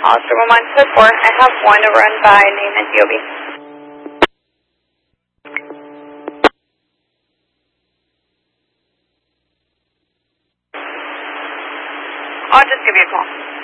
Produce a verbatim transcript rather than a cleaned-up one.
Officer one one two four, I have one to run by name and D O B. I'll just give you a call.